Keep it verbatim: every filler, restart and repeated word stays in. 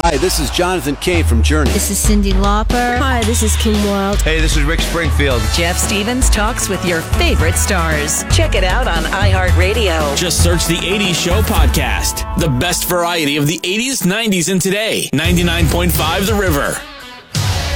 Hi, this is Jonathan Cave from Journey. This is Cyndi Lauper. Hi, this is Kim Wilde. Hey, this is Rick Springfield. Jeff Stevens talks with your favorite stars. Check it out on iHeartRadio. Just search the eighties Show podcast. The best variety of the eighties, nineties, and today. ninety-nine point five The River.